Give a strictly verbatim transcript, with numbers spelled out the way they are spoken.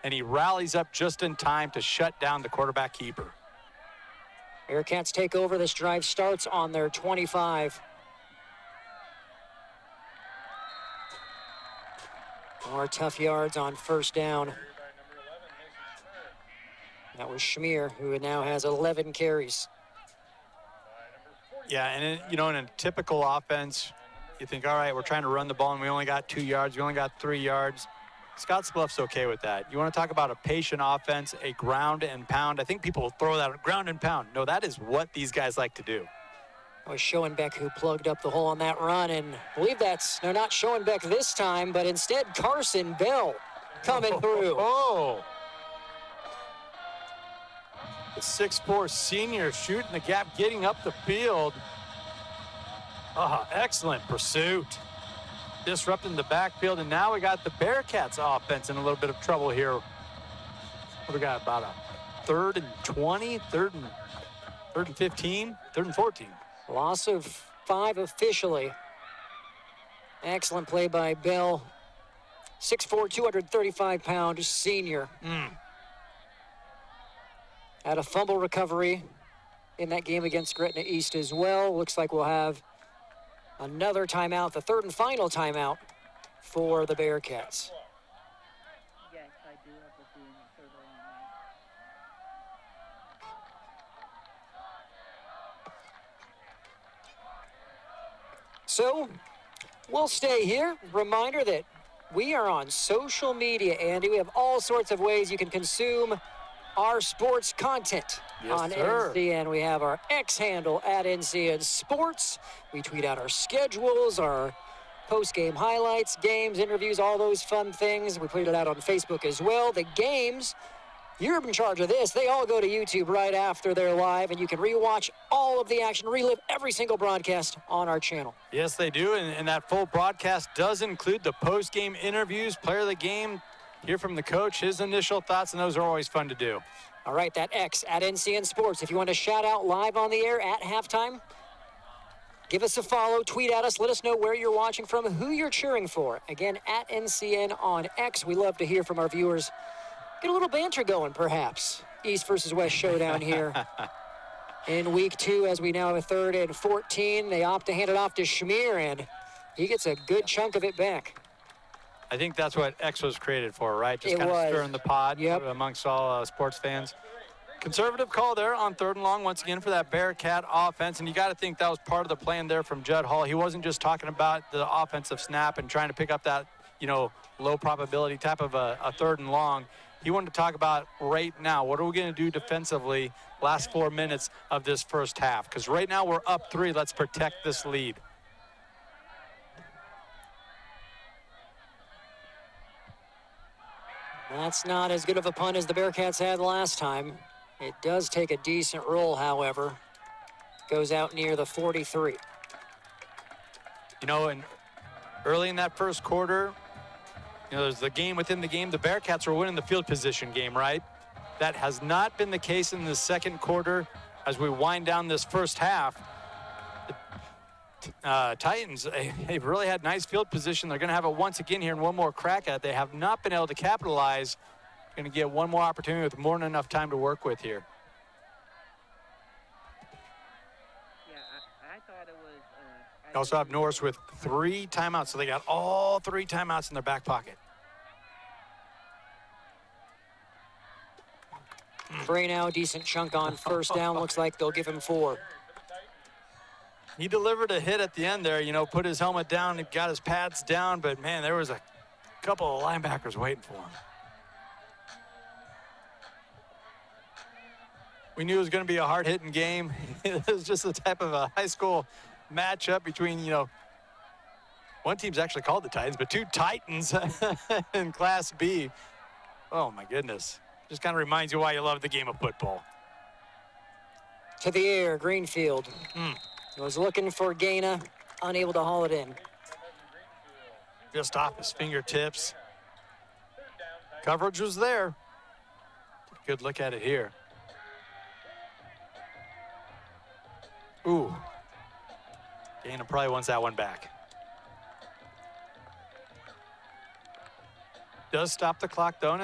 and he rallies up just in time to shut down the quarterback keeper. Bearcats take over. This drive starts on their twenty-five. More tough yards on first down. That was Schmier, who now has eleven carries. Yeah, and it, you know, in a typical offense, you think, all right, we're trying to run the ball, and we only got two yards. We only got three yards. Scottsbluff's okay with that. You want to talk about a patient offense, a ground and pound. I think people will throw that ground and pound. No, that is what these guys like to do. It was Schoenbeck who plugged up the hole on that run, and I believe that's, no, not Schoenbeck this time, but instead Carson Bell coming oh, through. Oh, the six four senior shooting the gap, getting up the field. Oh, excellent pursuit. Disrupting the backfield, and now we got the Bearcats offense in a little bit of trouble here. What we got, about a third and twenty, third and, third and fifteen, third and fourteen. Loss of five officially. Excellent play by Bell. six four, two hundred thirty-five pound senior. Mm. Had a fumble recovery in that game against Gretna East as well. Looks like we'll have another timeout, the third and final timeout for the Bearcats. Yes, I do have the thing further on. So, we'll stay here. Reminder that we are on social media, Andy. We have all sorts of ways you can consume our sports content yes, on sir. N C N. We have our X handle at N C N Sports. We tweet out our schedules, our post-game highlights, games, interviews, all those fun things. We tweet it out on Facebook as well. The games, you're in charge of this. They all go to YouTube right after they're live, and you can rewatch all of the action, relive every single broadcast on our channel. Yes, they do, and, and that full broadcast does include the post-game interviews, player of the game, hear from the coach, his initial thoughts, and those are always fun to do. All right, that X at N C N Sports. If you want to shout out live on the air at halftime, give us a follow, tweet at us, let us know where you're watching from, who you're cheering for. Again, at N C N on X. We love to hear from our viewers. Get a little banter going, perhaps. East versus West showdown here in week two, as we now have a third and fourteen. They opt to hand it off to Schmier, and he gets a good chunk of it back. I think that's what X was created for, right? Just It kind of was. stirring the pot Yep. amongst all uh, sports fans. Conservative call there on third and long, once again, for that Bearcat offense. And you got to think that was part of the plan there from Judd Hall. He wasn't just talking about the offensive snap and trying to pick up that, you know, low probability type of a, a third and long. He wanted to talk about right now, what are we going to do defensively last four minutes of this first half? Because right now we're up three. Let's protect this lead. That's not as good of a punt as the Bearcats had last time. It does take a decent roll, however. Goes out near the forty-three. You know, and early in that first quarter, you know, there's the game within the game. The Bearcats were winning the field position game, right? That has not been the case in the second quarter as we wind down this first half. The uh, Titans, they've really had nice field position. They're going to have it once again here and one more crack at it. They have not been able to capitalize. Going to get one more opportunity with more than enough time to work with here. Yeah, I, I thought it was. Uh, They also have Norris with three timeouts, so they got all three timeouts in their back pocket. Bray now, decent chunk on first down. Looks like they'll give him four. He delivered a hit at the end there, you know, put his helmet down, and got his pads down, but, man, there was a couple of linebackers waiting for him. We knew it was going to be a hard-hitting game. It was just the type of a high school matchup between, you know, one team's actually called the Titans, but two Titans in Class B. Oh, my goodness. Just kind of reminds you why you love the game of football. To the air, Greenfield. Mm. Was looking for Gaina, unable to haul it in. Just off his fingertips. Coverage was there. Good look at it here. Ooh. Gaina probably wants that one back. Does stop the clock, though.